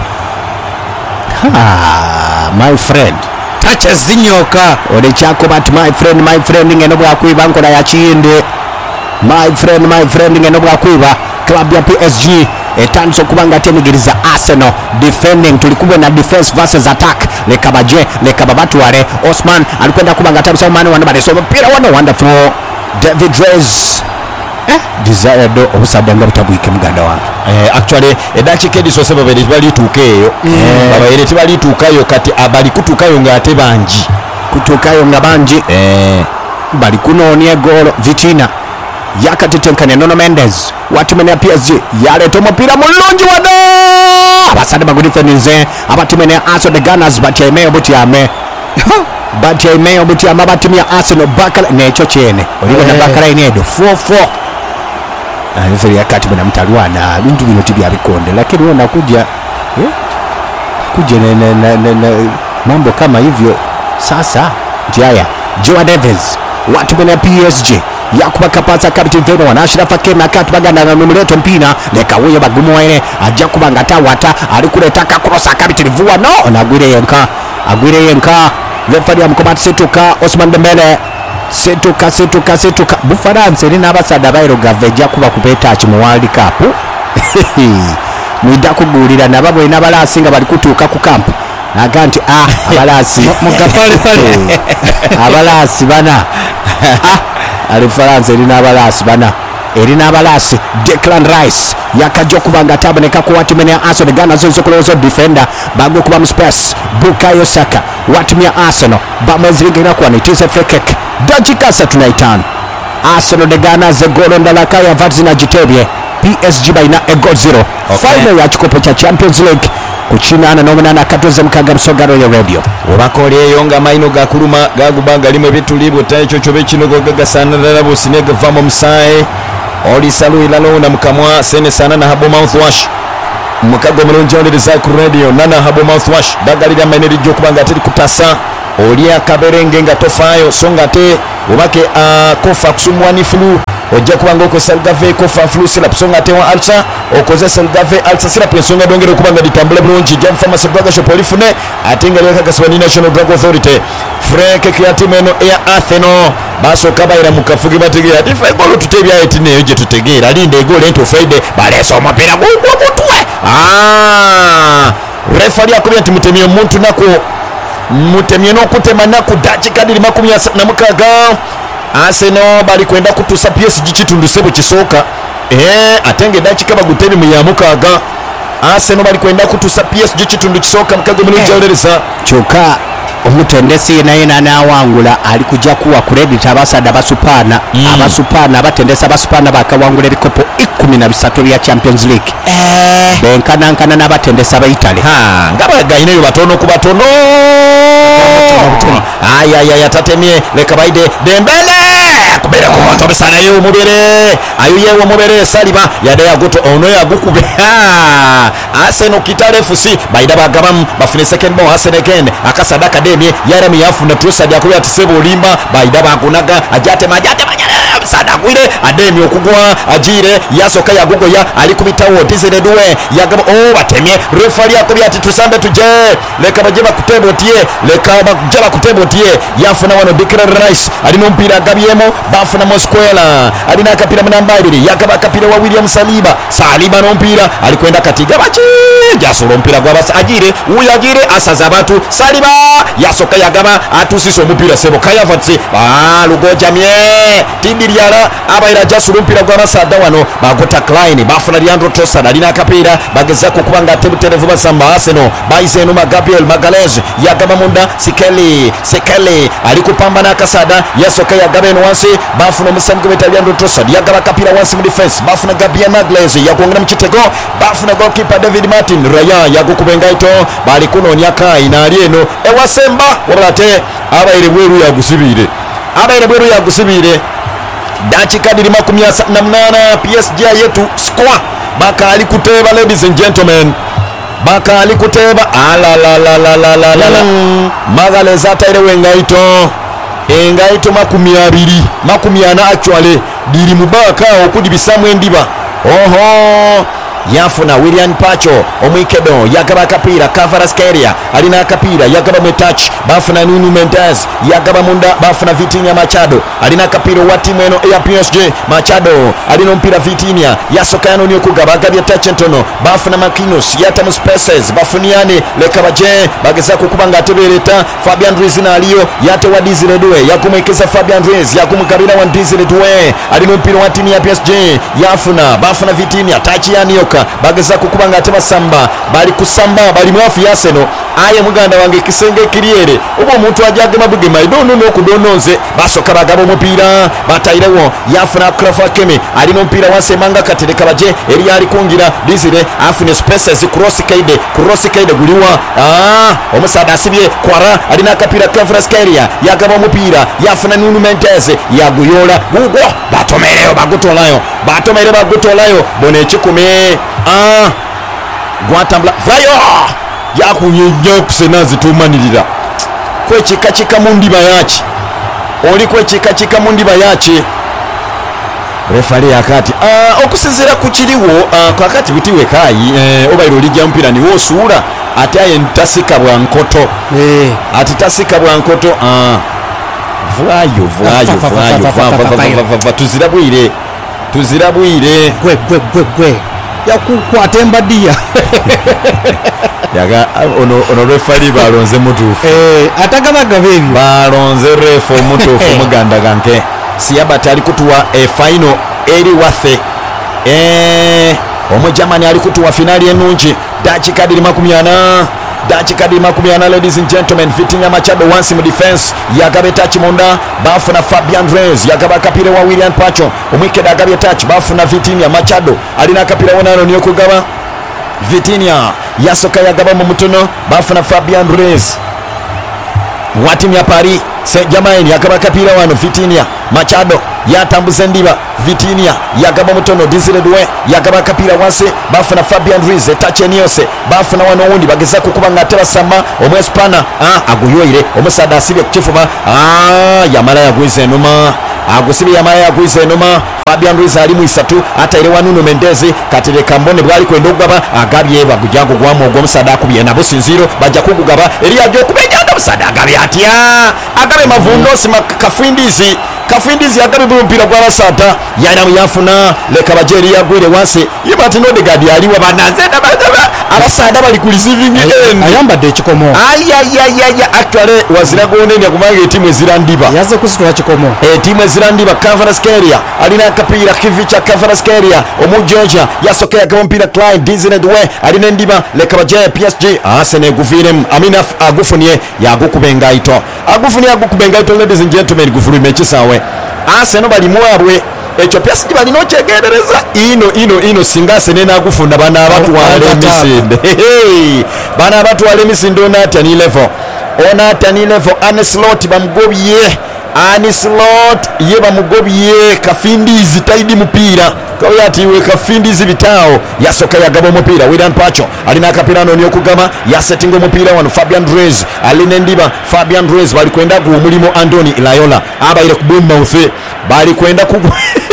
[SPEAKER 5] Ah, my friend
[SPEAKER 2] tacha zinyoka
[SPEAKER 5] ode chako but my friend my friend ngeno bwa kwiba nkola ya chinde my friend my friend ngeno bwa kwiba club ya P S G etanso kubanga temigiriza Arsenal defending tulikubwe na defense versus attack leka baje leka babatu wale Osman alikwenda kubanga tabisa umane wana bade so mpira wana wonderful David Reyes eh desire do obusada nga butabuike muganda wange
[SPEAKER 3] eh actually edakika ediso sebo bali bali tukeyo baba ere tibali tukayo kati abali kutukayo nga ate banji
[SPEAKER 5] kutukayo nga banji
[SPEAKER 3] eh
[SPEAKER 5] bali kunonia golo Vitina yakatetenkane Nuno Mendes watimene ya P S G yaleta omupira mulungi wado abasade bagudifeninze abatimene ya Arsenal the Gunners batyemeyo butyame batyemeyo butyame abatimi ya Arsenal bakala necho chene olibona bakala inedo four four Referi yakati bwana mtalwana bintu bino tibya bikonde lakini wona kuja eh kuja na, na, na, na, na mambo kama hivyo sasa ndiaya Joao Neves watu bwana P S G yakuba kapasa captain Veno wanashira fakema akati baganda na mumuleto mpina leka weyo bagumu wene ajja kubanga tawata alikuleta ka cross captain vuwa no nagwire yenka agwire yenka referi amkomati setuka Osman Dembele setuka setuka setuka Bufaransa ni nabasada bayiro gaveja kuba kupeta chi mu World Cup mwida kugulira nababwe nabalasinga bali kutuka ku camp naganti ah abalasi
[SPEAKER 2] mugapale pale
[SPEAKER 5] abalasi bana ah ali France ni nabalasi bana erina abalasi Declan Rice yakajja okuba nga ataboneka ku watimu ya Arsenal. Ghana zo zokulowooza defender bagwe okuba mu space. Bukayo Saka watimu ya Arsenal bamwezirigira kwano. It is a free kick. Dakika asatu na itaano Arsenal ne Ghana ze golo ndala Kai Havertz na Jitebye. P S G baina ego zero.
[SPEAKER 3] Okay.
[SPEAKER 5] Final ya kikopo cha Champions League kuchinana n'omunana akatoze mukaga Busoga ya radio.
[SPEAKER 3] obakoleeyo nga maino gakuluma gaguba galimu ebitulibu taekyo kyobe kino gogagasana busine gava mu musaayi olisaluyira lona mukamwa senesana na habo mouthwash mukago mulungi oliriza ku radio nana habo mouthwash dagalira maino lijjo okuba nga teri kutasa oli akaberenge nga tofaayo so nga te obake kofa kusumwani flu ojja kubanga okozesa Salgave kofa flu syrup so nga te wa alsa okozesa Salgave alsa syrup ensonga dongere okubanga litambula bulungi jam pharmacy drug shop olifune ate nga lyekagasibwa ni National Drug Authority. Frank kiyatimu eno eya Arsenal basooka bayira mu kafugi bategeera ati ffe egolo tutebyayo tineeyo gye tutegeera linda egolo ento faide baleesa omupiira gugwa mutwe. Refali akubye nti mutemye omuntu nako mutemye n'okutema naku dakika diri makumi asatu na mukaaga. Arsenal bali kwenda kutusa P S G kitundu sebo kisooka eh atenge dakika bagutemi mu ya mukaaga. Arsenal bali kwenda kutusa P S G kitundu kisooka mukago mulungi olereza
[SPEAKER 5] kyokka omutendesi naye nanawangula ali kujja kuwa credit abasada basupana mm. abasupana abatendesa basupana bakawangula ebikopo ikumi na bisatu bya Champions League eh benkanankana n'abatendesa bayitale
[SPEAKER 3] ha ngabagayineyo batono ku batono aya aya yatatemye leka baide Dembele kubera ku bantu bisana yo mubere ayuye wo mubere Saliba yade yagoto ono yagukube Arsenal Kitale F C baida bagabam bafune second ball Arsenal again akasadaka demye yarami yafuna Trossard yakuba atisebo limba baida bakunaga ajate majate manyala sada kwire ademi okugwa ajire yasoka yagugo ya alikubitawo Dizere duwe yagaba oh batemye referee akubya ati tusambe tuje leka bajeba kutebo tie leka bajeba kutebo tie yafuna wano Declan Rice alino mpira gabyemo bafuna Mosquera alina akapira namba ibiri yakaba akapira wa William Saliba Saliba no mpira alikwenda katiga bachi jasolo mpira gwa basa ajire uya ajire asaza batu Saliba yasoka yagaba atusiso mpira sebo Kaya Vatsi ah lugojamye tibiryala abaira jasolo mpira gwa basada wano bagota Klein bafuna Leandro Trossard alina akapira bagezako kubanga tebuterevu basamba Arsenal baizeno Gabriel Magalhaes yagaba munda Sikeli Sikeli alikupambana akasada yasoka yagaba eno wansi bafuna omusambi gwe Leandro Trossard yagaba kapira wansi mu defense bafuna Gabriel Magalhaes yakongera mu kitego bafuna goalkeeper David Martin Raya yagukubenga ito bali kunonya Kai na ali eno ewasemba wabate abaire bweru yagusibire abaire bweru yagusibire dakika diri makumi asatu na munana P S G yetu squad bakali kuteba ladies and gentlemen bakali kuteba ala la la la la la la mm. Magalhaes ataire wengaito engaito makumi abiri makumi ana actually diri mubaka okudi bisamu endiba oho yafuna William Pacho omwikedo yagaba kapira Kvaratskhelia alina akapira yagaba metach bafuna Nuno Mendes yagaba munda bafuna Vitinha Machado alina kapira wa timu eno ya P S G Machado alina mpira Vitinha yasokano ni okugaba gabya touch entono bafuna Marquinhos yata mu spaces bafuniane leka baje bageza kukubanga atebereta Fabian Ruiz na aliyo yate wa Dizile Doué yakumwekeza Fabian Ruiz yakumukabira wa Dizile Doué alina mpira wa timu ya P S G yafuna bafuna Vitinha touch yani bageza kukubanga ate basamba bali kusamba bali mwafu Arsenal aye muganda wange kisenge kiriere obo omuntu ajagema bugema idono n'okudononze basoka bagabo omupira batairewo yafuna Krafa Kemi alina mpira wasemanga katereka baje eri ali kungira Dizire afune spaces cross kaide cross kaide guliwa ah omusada asibye kwara alina akapira Kvaratskhelia yagaba omupira yafuna Nuno Mendes yaguyola gugo batomereyo bagutolayo batomereyo bagutolayo bone chikume ah gwatambla vayo yakunyejo kusenazi tumanirira kwechika chika mundiba yachi oli kwechika chika mundiba yachi refali yakati ah okusinzira kuchiriwo ah, kwakati bitiwe Kai eh, obairo lijja mpira ni wosura ate aye ntasika bwa nkoto eh ati tasika bwa nkoto ah vayo vayo vayo tuzirabwire tuzirabwire
[SPEAKER 2] gwe gwe gwe gwe yakukwata embadiya
[SPEAKER 3] yaga ono ono refali balonze mutufu
[SPEAKER 2] eh atagabaga bebi
[SPEAKER 3] balonze refo mutufu muganda ganke siyabata ali kutuwa e final
[SPEAKER 1] eri waffe eh omujamani ali kutuwa finali enungi dakika diri makumi ana dakika diri makumi ana ladies and gentlemen Vitinha Machado wansi mu defense yagaba touch munda bafuna Fabian Reyes yagaba kapire wa William Pacho omwikeda agabye touch bafuna Vitinha Machado alina kapire wonano niyo kugaba Vitinha yasoka yagaba mu mutono bafuna Fabian Reyes wa timu ya Paris Saint-Germain yagaba kapira wano Vitinha Machado yatambuza ndiba Vitinha yagaba mutono Desire Doué yagaba kapira wansi bafuna Fabian Ruiz etache niyose bafuna wano wundi bageza kukuba ngate basama omwespana ah aguyoire omusada asibye kukifuba ah yamala yagwize numa agusibye yamala yagwize numa Fabian Ruiz ali mu isatu ataire wanuno Mendez katire kambone bwali kwenda okugaba agabye bagujango gwamo omusada akubye na businziro bajja kugugaba eri ajja okubenyanga musada agabye atya agabe mavundo sima kafindizi kafindizi agabe bumpira gwa basata yana muyafuna leka bajeri yagwire wansi yibati node gadi aliwa banazenda bazaba abasada bali kulisivingi end
[SPEAKER 2] ayambadde ekikomo
[SPEAKER 1] ayayayaya actually wazira gondenya kumanga timu ezirandiba
[SPEAKER 2] yaze kusitula kikomo
[SPEAKER 1] e timu ezirandiba Kvaratskhelia alina kapira Kivicha Kvaratskhelia omujoja yasokea kama mpira Clyde Desire Doué alina ndiba leka bajeri P S G asene guvirem amina agufunye yagukubenga ito agufunye agukubenga ito ladies and gentlemen gufuru mechisawe aseno bali mwabwe ekyo P S G bali no chegerereza ino ino ino singase nena agufunda bana abantu wale misinde bana abantu wale misinde ona tani level ona tani level aneslot bamugobye aneslot ye bamugobye kafindizi taidi mupira kwa yati we kafindizi bitao yasoka yagaba mupira William Pacho alina akapirano niyo kugama yasetinga mupira wano Fabian Reyes alina ndiba Fabian Reyes bali kwenda ku mulimo Andoni Ilayola abaire ku Bournemouth bali kwenda ku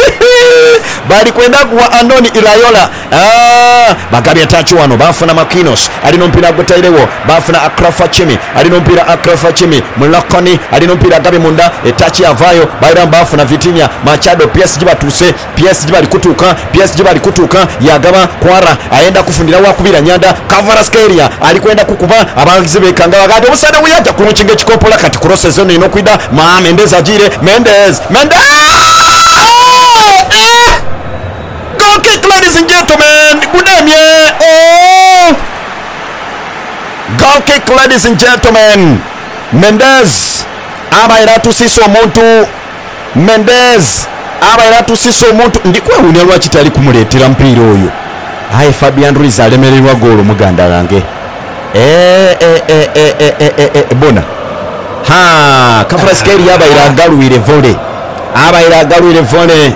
[SPEAKER 1] bali kwenda kuwa Andoni Ilayola ah bagabya tachi wano bafuna Makinos alino mpira gotairewo bafuna Akrafa Chimi alino mpira Akrafa Chimi mulakoni alino mpira gabe munda etachi avayo bayira bafuna Vitinha Machado P S G batuse P S G bali kutuka P S G bali kutuka yagaba kwara aenda kufundira wakubira nyanda Kvaratskhelia alikwenda kukuba abagize bekanga bagade obusada buyaja kumukinga ekikopola kati cross zone ino kwida ma Mendez ajire Mendez Mendez goal kick ladies and gentlemen gudemye oh goal kick ladies and gentlemen Mendez abaira tusisa omuntu Mendez abaira tusisa omuntu ndikwewunya lwaki tali kumuleetera mpira oyo aye Fabian Ruiz alemererwa goal muganda wange eh eh eh eh eh eh bona ha Kvaratskhelia abaira agaluire volley abaira agaluire volley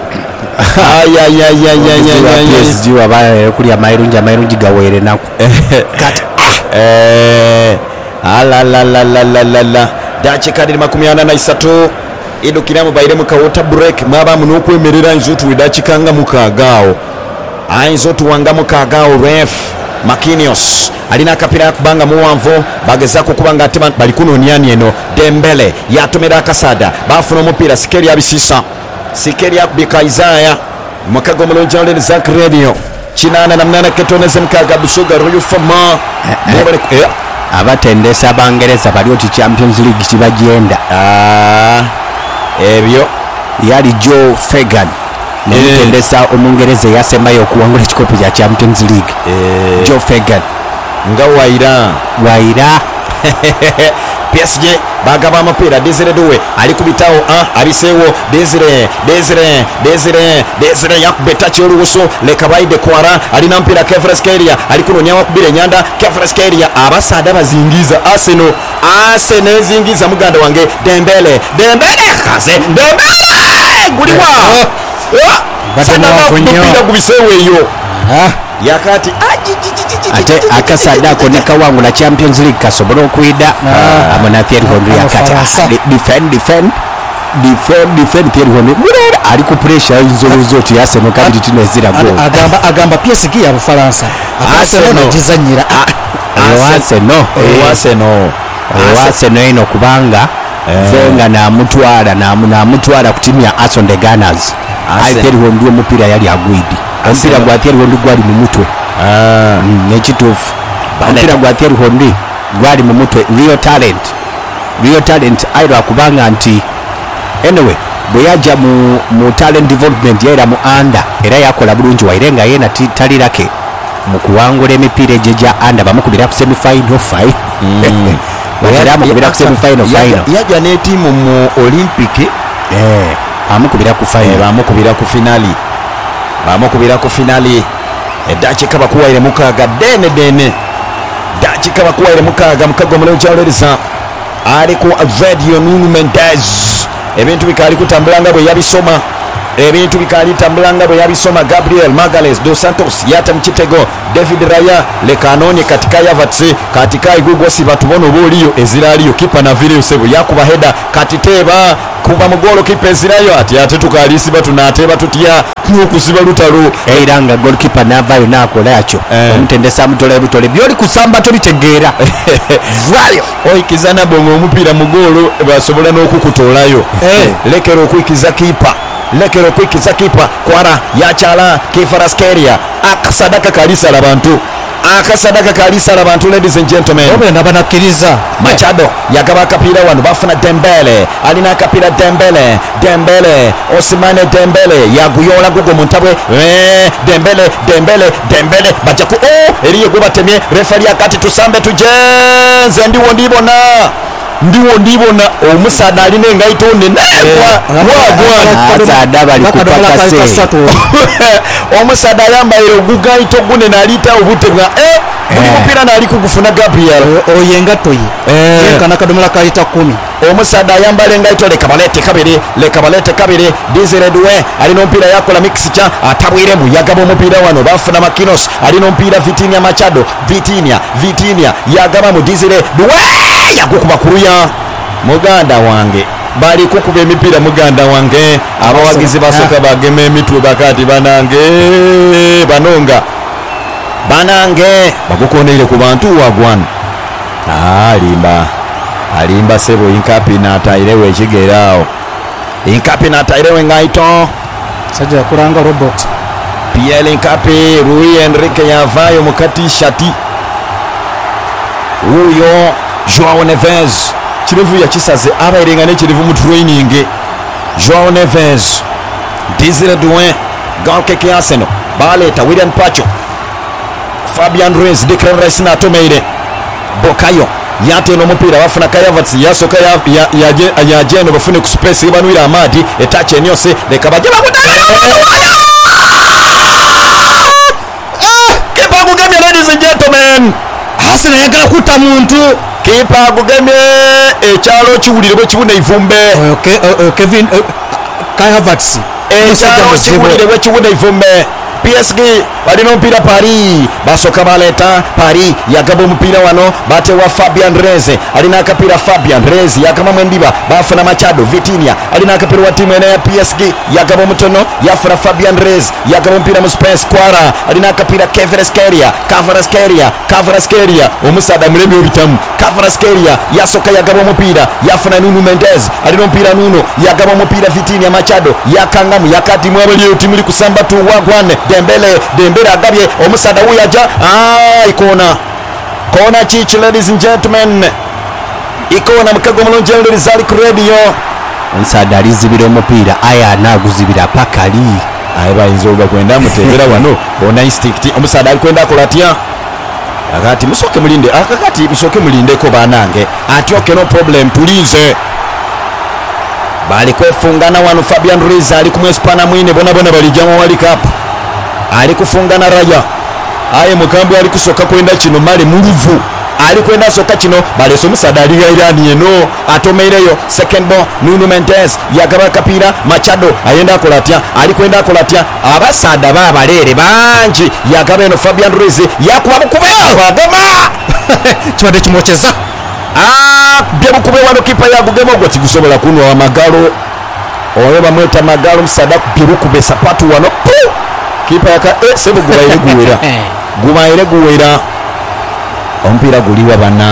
[SPEAKER 5] P S G wabaye kuli amairungi amairungi gawere nako
[SPEAKER 1] kati eh ala la la la la la la dakika diri makumi ana na isatu idukira mu bayire mu kawota break mwaba mu nokwemerera inzotu widakika nga mukagao ainzotu wanga mukagao ref Marquinhos alina akapira kubanga muwanvo bageza kukubanga atema bali kunonyani eno Dembele yatomera akasada bafuna omupira Sikeri abisisa Sikeri abika Isaiah mwakago mulonja ole Zak Radio chinana na mnana ketoneze mkaga busoga royo fama mwabale eh
[SPEAKER 5] abatendesa abangereza bali oti Champions League kibagenda
[SPEAKER 1] ah ebyo
[SPEAKER 5] yali Joe Fagan n'omutendesa omungereza yasemayo okuwangula ekikopo kya Champions League
[SPEAKER 1] eh
[SPEAKER 5] Joe Fagan
[SPEAKER 1] nga waira
[SPEAKER 5] waira
[SPEAKER 1] P S G bagaba amapira Desire Doué ali kubitawo ah abisewo Desire Desire Desire Desire yakubeta cyoluso leka baide kwara ali na mpira Kvaratskhelia ali kunonya wakubire nyanda Kvaratskhelia abasada bazingiza Arsenal Arsenal zingiza muganda wange Dembele Dembele kaze Dembele guliwa
[SPEAKER 2] batema
[SPEAKER 1] kunyira kubisewo eyo
[SPEAKER 2] ah
[SPEAKER 1] yakati
[SPEAKER 5] ate akasada koneka wangu na Champions League kasobola okwida amana Thierry Henry yakati defend defend defend defend Thierry Henry murera ali ku pressure inzolo zoti Arsenal kandi tinezira goal
[SPEAKER 2] agamba agamba P S G ya Bufaransa Arsenal jizanyira
[SPEAKER 5] Arsenal
[SPEAKER 1] Arsenal
[SPEAKER 5] Arsenal ino kubanga venga na mutwala na na mutwala kutimia Arsenal the Gunners ai Thierry Henry omupira yali agwidi ompira gwa Thierry Henry gwali mu mutwe ah nekitufu ompira gwa Thierry Henry gwali mu mutwe real talent real talent airo akubanga anti anyway bwe yajja mu, mu talent development yaera mu anda era yakola bulungi waire nga yena talirake mu kuwangula emipiira egyo gya anda bamukubira ku semifinal final mm. bamukubira ku semifinal final
[SPEAKER 1] yajja ne tiimu mu olympic
[SPEAKER 5] eh bamukubira ku final
[SPEAKER 1] bamukubira ku finali bamukubira ku finali eddakiika bakuwaire mukaaga dene dene dakika bakuwaire mukaaga mukago muleo kyaleriza ali ku radio Nuno Mendes ebintu bikali kutambula nga bwe yabisoma ebintu bikali tambula nga bwe yabisoma Gabriel Magalhaes dos Santos yata mukitego David Raya lekanonye katika yavatse katika igugo sibatubono boliyo eziraliyo kipa na vile yosebo yakuba heda katiteba kuba mugolo kipa ezirayo ati ate tukali siba tunateba tutya kusiba lutalo
[SPEAKER 5] eiranga goalkeeper navayo nakola yakyo eh. omutendesa mutole butole byoli kusamba tolitegeera vayo
[SPEAKER 1] oikizana bongo omupira mugolo basobola n'okukutolayo
[SPEAKER 5] eh.
[SPEAKER 1] lekero okuikiza kipa lekero okuikiza kipa kwara yakyala Kvaratskhelia akasadaka kalisala bantu akasadaka kalisala bantu ladies and gentlemen
[SPEAKER 2] obenda banakiriza
[SPEAKER 1] Machado yagaba akapira wano bafuna Dembele alina akapira Dembele Dembele Ousmane Dembele yaguyola gugo muntabwe eh, Dembele Dembele Dembele bajaku oh eriye gubatemye refari akati tusambe tujenze ndiwo ndibona ndiwo ndibona omusada alina engaito nene
[SPEAKER 5] wagwa bali kupakase
[SPEAKER 1] omusada yambaire ogugaito gune nalita obutebwa eh buli mupira nali kugufuna Gabriel
[SPEAKER 2] oyenga toyi yenkana kadomola kalita kumi
[SPEAKER 1] omusada yambale engaito leka balete kabiri leka balete kabiri Desire Doué alina omupira yakola mixture atabwire mu yagaba omupira wano bafuna Makinos alina omupira Vitinha Machado Vitinha Vitinha yagaba mu Desire Doué yakukuba kuruya muganda wange bali kukuba emipira muganda wange abawagizi basoka bagema emitwe bakati banange banonga banange bagukondeire ku bantu wagwan alimba alimba sebo inkapi natairewe ekigerawo inkapi natairewe ngaito
[SPEAKER 2] sajja yakulanga robot
[SPEAKER 1] Pierre Inkapi Rui Enrique yavayo mukati shati uyo Joao Neves kirivu yakisaze abayirenga nekirivu mu training Joao Neves Desire Doué goal kick ya Arsenal baleta William Pacho Fabian Ruiz Declan Rice na tomeire Bokayo yate no mupira bafuna Kayavats yasoka ya ya ya jeno bafune ku space banwira amadi etache nyose leka bajaba kudala kipa kugemye ladies and gentlemen
[SPEAKER 2] Arsenal yagala kuta muntu
[SPEAKER 1] kipa kugemye ekyalo kiwulire bwe kibuna ivumbe
[SPEAKER 2] okay Kevin Kayavats
[SPEAKER 1] ekyalo kiwulire bwe kibuna ivumbe P S G balina omupira Paris basoka baleta Paris yagaba omupira wano batewa Fabian Ruiz alina akapira Fabian Ruiz yakama mwendiba bafuna Machado Vitinha alina akapira wa timu ene ya P S G yagaba mutono yafuna Fabian Ruiz yagaba omupira mu space kwara alina akapira Kvaratskhelia Kvaratskhelia Kvaratskhelia omusada mulemi obitamu Kvaratskhelia yasoka yagaba omupira yafuna Nuno Mendes alina omupira Nuno yagaba omupira Vitinha Machado yakangamu yakati mwabali timu li kusamba tu wagwane Dembele Dembele agabye omusada uyaja ah ikona kona chichi ladies and gentlemen ikona mukago mulungi lizali ku radio
[SPEAKER 5] omusada alizibira omupira aya naguzibira pakali
[SPEAKER 1] ayi bayinzoga kwenda mutebera wano ona instinct omusada alikwenda akolatya akati musoke mulinde akakati musoke mulindeko banange ati okay no problem tulinze bali kwefungana wano Fabian Ruiz ali kumwespana mwine bona bona balijamo World Cup ali kufungana Raya aye mukambi ali kusoka kwenda kino mali muluvu ali kwenda soka kino bale somusada ali irani eno atomeireyo second ball Nuno Mendes yagaba kapira Machado ayenda akolatya ali kwenda akolatya abasada babalere banji yagaba eno Fabian Ruiz yakuba mukube bagama
[SPEAKER 2] kibadde kimocheza
[SPEAKER 1] ah bye mukube wano kipa yagugema gwa tigusobola kunwa amagalo oyo bamweta magalo musada kupirukube sapatu wano kipa yaka eh sebo gubaire guwera gubaire guwera ompira guliwa bana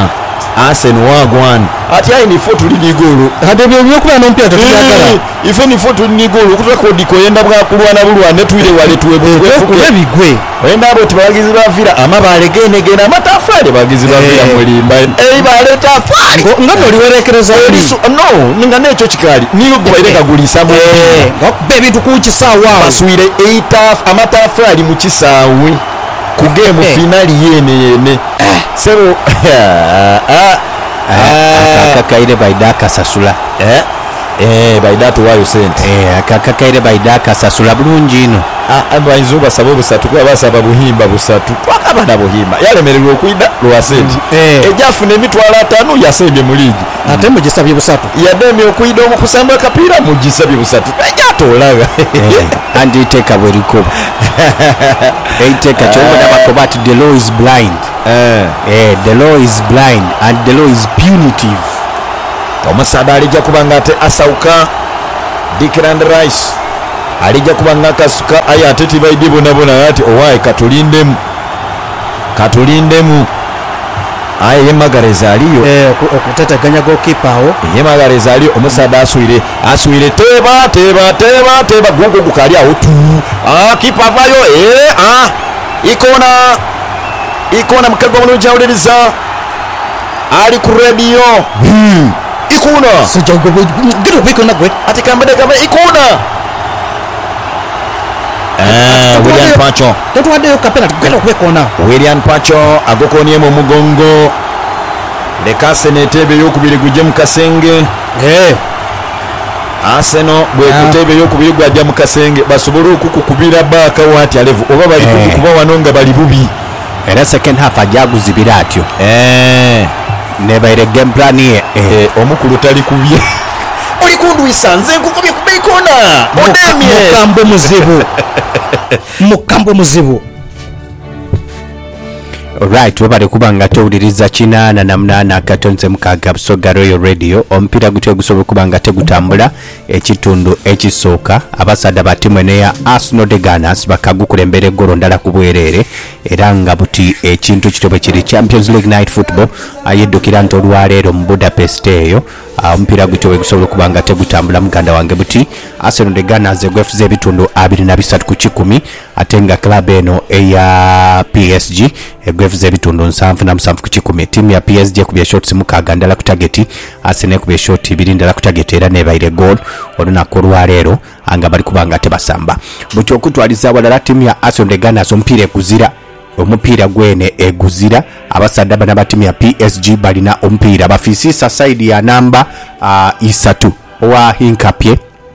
[SPEAKER 3] Arsenal wagwan ati ayi nifo tuli ligolo
[SPEAKER 2] ate byo byokuba n'ompira tetuyagala
[SPEAKER 3] ife nifo tuli ligolo okutuka kodiko yenda bwa kulwana bulwane tuile wale tuwebuwe
[SPEAKER 2] ebigwe
[SPEAKER 3] wenda abo tibagizi bavira amabale gene gene amatafali bagizi bavira mulimba ei bale tafali
[SPEAKER 2] nga noliwerekereza
[SPEAKER 3] erisu no ninga necho chikali niyo gwaireka gulisa mu
[SPEAKER 2] baby tukuchisawa
[SPEAKER 3] baswire eight amatafali mu kisawe ku game finali yene yene so
[SPEAKER 5] akakaire baidaka sasula
[SPEAKER 3] eh eh baidatu wayo sente
[SPEAKER 5] eh akakaire baidaka sasula bulungi ino
[SPEAKER 3] abayinza obasaba obusatu kuba basaba buhimba busatu twakaba na buhimba yalemererwa okwida lwa sente ejafuna emitwalo ataano yasembye mu liigi
[SPEAKER 2] ate mugisabye busatu
[SPEAKER 3] yademye okwida omu kusamba akapiira mugisabye busatu ejatolaga
[SPEAKER 5] andi iteeka bwerikuba eiteka kyobona bakoba ati the law is blind eh the law is blind and the law is punitive.
[SPEAKER 3] Omusada alijja kubanga ate asauka Declan Rice alijja kubanga akasuka aye ate tibaidde bonabona ati owaye katulindemu katulindemu aye yemagareza aliyo
[SPEAKER 2] eh okutetaganya goalkeeper awo
[SPEAKER 3] yemagareza aliyo omusada aswire aswire teba teba teba teba gugu gukali awo tu ah kipa vayo eh ah ikona ikona mkago mulunja uliriza ali ku radio hmm. Ikuna
[SPEAKER 2] sijago gero bikona gwe
[SPEAKER 3] ati kambade kambade ikuna eh William Pacho
[SPEAKER 2] tetwade yo kapena gero kwekona
[SPEAKER 3] William Pacho agokonye mu mugongo lekase netebe yokubiri guje mukasenge
[SPEAKER 2] eh
[SPEAKER 3] Arsenal bwe kutebe yokubiri gwaje mukasenge basobolo okukubira baka wati alevu oba bali kuba wanonga bali bubi
[SPEAKER 5] era second half ajaguzibira atyo
[SPEAKER 3] eh
[SPEAKER 5] nebaire game plan ye
[SPEAKER 3] eh omukulu tali kubye oli kunduisa nze nkukubye kubikona odemye
[SPEAKER 2] mukambo muzibu mukambo muzibu.
[SPEAKER 5] Alright, wabale kubanga tewuliriza kinaana na munaana akatonze mukaaga Busoga Royal Radio omupiira gutyo gusobola kubanga tegutambula ekitundu ekisooka abasada ba timu eneya Arsenal de Gunners bakagukulembera eggolo ndala ku bwereere era nga buti ekintu kitobe kiri Champions League Night Football ayeddukira nti olwaleero mu Budapest eyo omupiira gutyo bwe gusobola kubanga tegutambula muganda wange buti Arsenal de Gunners egwefuza ebitundu abiri na bisatu ku kikumi ate nga club eno eya P S G egwefuza ebitundu nsanvu na musanvu ku kikumi. Timu ya P S G kubya shots mukaaga ndala ku target Arsenal kubya shot ibiri ndala ku target era nebaire goal olunaku olwaleero anga bali kubanga tebasamba buti okutwaliza abalala timu ya Arsenal de Gunners omupiira eguzira omupiira gwene eguzira abasadde bana batimu ya P S G balina omupiira bafisisa side ya namba uh, isatu owa Hinkapye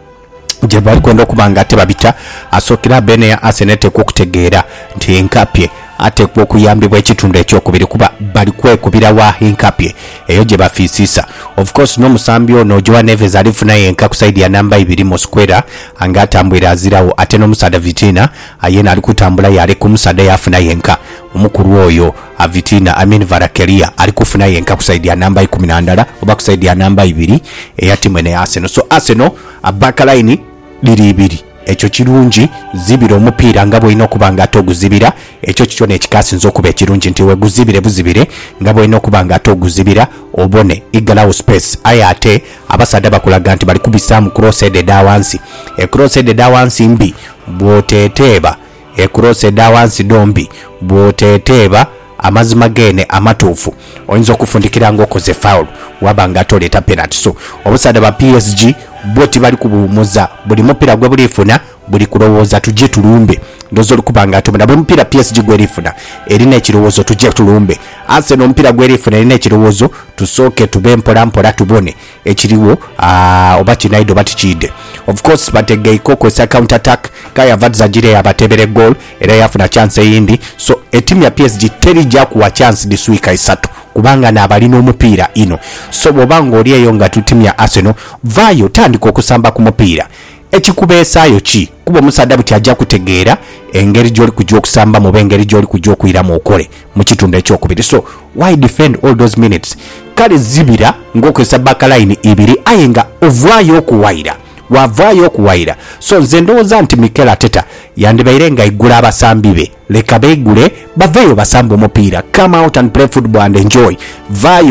[SPEAKER 5] je bali kwenda okubanga tebabita asokera bene ya Arsenal okutegeera nti Hinkapye ate kwa kuyambibwa ekitundu ekyokubiri kuba bali kwekubira wa Hinkapye eyo gye bafisisa. Of course no musambi ono Joao Neves alifuna yenka ku side ya namba ibiri mu square anga atambwira azirawo ate no Musada Vitina ayena ali kutambula yali ku Musada yafuna yenka omukuru oyo Vitina Amin Varakelia ali kufuna yenka ku side ya namba ikumi na ndala oba ku side ya namba ibiri eya timu ne Arsenal. So Arsenal abakaline liri ibiri ekyo kirungi zibira omupiira nga bw'olina okubanga ate oguzibira ekyo kikyo n'ekikasinza okuba ekirungi nti weguzibire buzibire nga bw'olina okubanga ate oguzibira obone igalawo space aye ate abasada bakulaga nti bali kubisaamu crossed edda wansi ecrossed edda wansi mbi bw'oteeteeba ecrossed edda wansi dombi bw'oteeteeba amazima gene amatuufu oyinza okufundikira ng'okoze foul wabanga atoleeta penalty. So obusada ba P S G bwoti bali kubuumuza buli mupiira gwe bulifuna buli kulowooza tujje tulumbe ndozo likubanga atomera buli mupiira P S G gwe lifuna erina ekirowoozo tujje tulumbe. Arsenal omupiira gwe lifuna erina ekirowoozo tusooke tube mpola mpola tubone ekiriwo oba kinaido batikide. Of course bategeiko kwesa counter attack kaya vadza jire abatebere goal era yafuna chance eyindi. So etimu ya P S G terija kuwa chance this week isatu kubanga n'abalina omupiira ino. So bobanga oli eyo nga timu ya Arsenal vayo tandika okusamba ku mupiira ekikubeesaayo ki kuba omusadde buti ajja kutegeera engeri gy'oli kujja okusamba mu engeri gy'oli kujja okuyiramu okole mu kitundu ekyokubiri. So why defend all those minutes? Kale zibira ng'okozesa bakalayini ibiri aye nga ovaayo okuwayira wavaayo okuwayira. So nze ndowooza nti Mikel Arteta yandibaire nga igula abasambi be leka beegule baveeyo basamba omupiira. Come out and play football and enjoy. Vaayo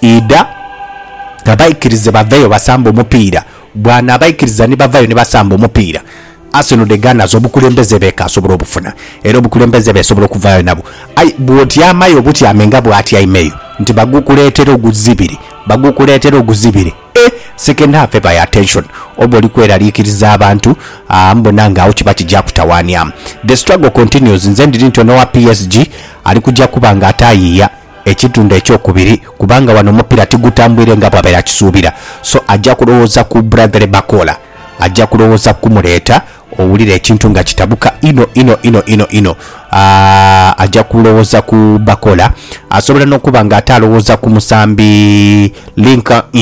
[SPEAKER 5] ida abayikirize baveyo basamba omupiira bwana abayikiriza ne bavayo ne basamba omupiira Arsenal de Gunners obukulembeze beka asobola obufuna era obukulembeze besobola okuvayo nabo ai bw'otyamayo obutyamenga bw'atyaimeyo nti bagukuleetera oguzibiri bagukuleetera oguzibiri e second half by attention obo likweraliikiriza abantu mbona ngaawo kiba kijja kutawaanyamu. The struggle continues. Nze ndiri nti onowa P S G ali kujja kuba nga ataayiiya ekitundu ekyokubiri kubanga wano omupiira tigutambwire nga bw'abeera kisuubira, so ajja kulowooza ku Bradley Bakola, ajja kulowooza kumuleeta owulira ekintu nga kitabuka ino ino ino ino ino uh, ajja kulowooza ku Bakola, asobola n'okuba nga ate alowooza ku musambi Lincoln